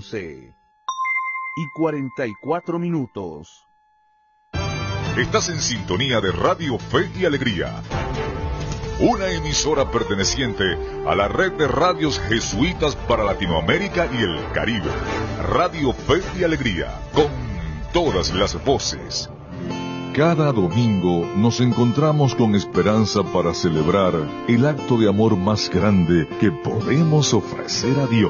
11:44. Estás en sintonía de Radio Fe y Alegría, una emisora perteneciente a la red de radios jesuitas para Latinoamérica y el Caribe. Radio Fe y Alegría, con todas las voces. Cada domingo nos encontramos con esperanza para celebrar el acto de amor más grande que podemos ofrecer a Dios.